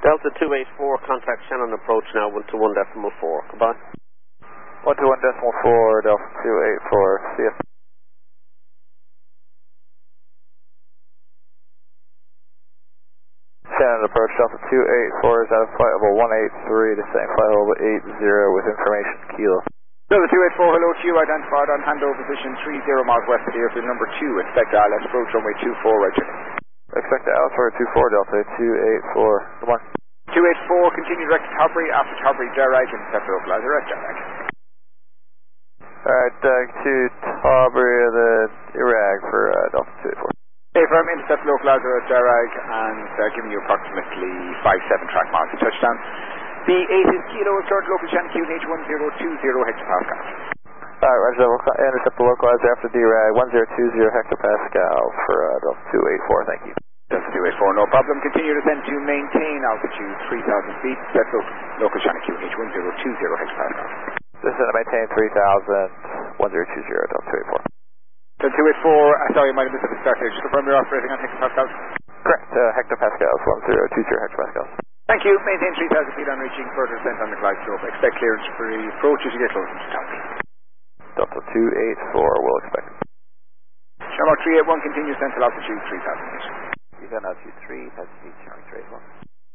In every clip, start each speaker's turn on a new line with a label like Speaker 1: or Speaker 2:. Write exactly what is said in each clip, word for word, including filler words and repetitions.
Speaker 1: Delta two eight four, contact Shannon approach now, one two one decimal four. Goodbye.
Speaker 2: one two one decimal four, Delta two eight four, see ya. Shannon approach, Delta two eight four is at a flight level one eight three, descending flight level eight zero with information kilo.
Speaker 3: Delta two eight four, hello to you, identified on handover position three zero miles west of the airfield number two, expect I L S approach runway two four, right check.
Speaker 2: Expect I L S for two four, Delta two eight four, come on.
Speaker 3: two eight four, continue direct to Tobry, after Tobry, Derag, and set the localizer at Derag.
Speaker 2: Alright, Doug to Tobry, the Iraq for uh, Delta two eight four.
Speaker 3: Hey, firm, intercept localizer at Derag and uh, giving you approximately five seven track miles to touchdown. B eight is kilo, current local channel Q H one zero two zero hectopascal.
Speaker 2: Alright, Roger that, we'll intercept the localizer after D RAG one zero two zero hectopascal for uh, Delta two eight four, thank you.
Speaker 3: Delta two eight four, no problem. Continue to descend to maintain altitude three thousand feet, set lo local channel Q H one zero two zero hectopascal.
Speaker 2: Descend to maintain three thousand, one zero two zero, Delta two eight four.
Speaker 3: Delta two eight four, uh, sorry, I might have missed at the start here. Just confirm you're operating on hectopascals.
Speaker 2: Correct, uh, hectopascals, one zero two zero hectopascals.
Speaker 3: Thank you. Maintain three thousand feet on reaching further descent on the glide slope. Expect clearance for the approach as you get closer to town.
Speaker 2: Delta two eight four, we'll expect it.
Speaker 3: Shamrock three eight one, continue descent to altitude three thousand feet.
Speaker 2: You got altitude three thousand feet, Shamrock three eight one.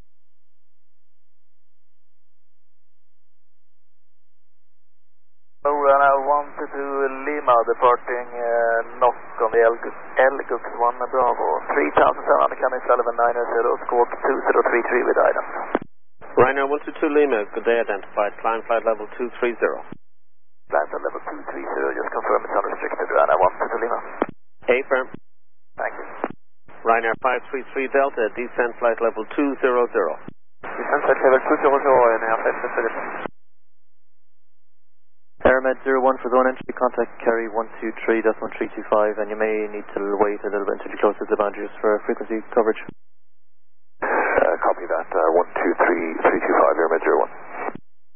Speaker 2: Oh, runner one two two Lima, departing uh, knock on the Elgus one Bravo, three thousand seven hundred coming Sullivan nine zero, squawk two zero three three with item.
Speaker 1: Ryanair one two two Lima, good day, identified, climb flight level two three zero.
Speaker 2: Climb flight level two three zero, just confirm it's unrestricted, Ryanair one two two Lima.
Speaker 1: Hey, firm.
Speaker 2: Thank you.
Speaker 1: Ryanair five three three Delta, descent flight level two zero zero.
Speaker 2: Descent flight level two zero zero, and I have Philippines.
Speaker 4: Airmed zero one for zone entry, contact carry one two three decimal three two five, and you may need to wait a little bit until you close to the boundaries for frequency coverage.
Speaker 2: Uh, copy that, uh, one two three three two five, Airmed zero one.